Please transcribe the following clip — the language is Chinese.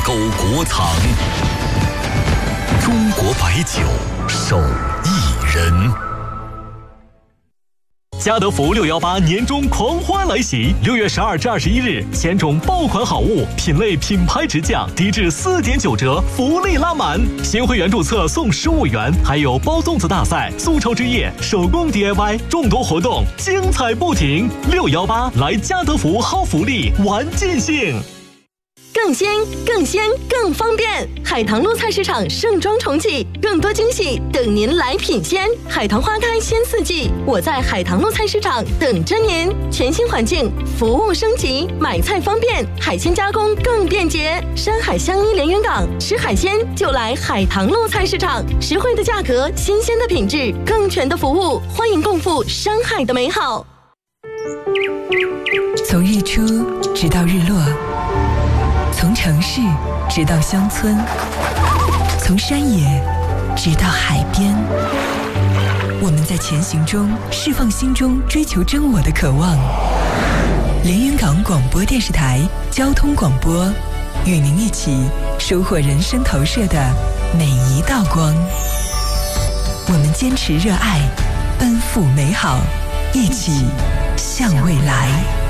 沟国藏，中国白酒手艺人。家得福618年终狂欢来袭，6月12至21日，千种爆款好物，品类品牌直降，低至4.9折，福利拉满。新会员注册送15元，还有包粽子大赛、速抽之夜、手工 DIY， 众多活动，精彩不停。618来家得福薅福利，玩尽兴。 更鲜、更鲜、更方便！海棠路菜市场盛装重启，更多惊喜等您来品鲜。海棠花开鲜四季，我在海棠路菜市场等着您。全新环境，服务升级，买菜方便，海鲜加工更便捷。山海相依连云港，吃海鲜就来海棠路菜市场，实惠的价格，新鲜的品质，更全的服务，欢迎共赴山海的美好。 从日出直到日落，从城市直到乡村，从山野直到海边，我们在前行中释放心中追求真我的渴望。连云港广播电视台交通广播，与您一起收获人生投射的每一道光。我们坚持热爱，奔赴美好，一起向未来。